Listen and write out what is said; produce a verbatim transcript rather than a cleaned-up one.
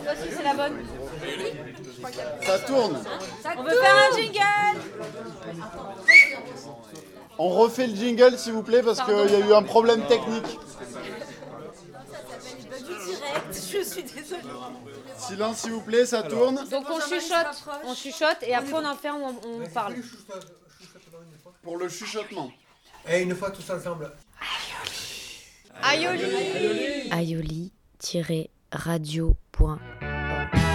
Voici, c'est la bonne. Ça tourne. Ça On veut faire un jingle. On refait le jingle s'il vous plaît parce qu'il y a eu un problème technique. Je suis désolée. Silence s'il vous plaît, ça tourne. Donc on chuchote, on chuchote et après on en fait, on, on parle. Pour le chuchotement. Et une fois tous ensemble. Aioli. aioli tiret radio point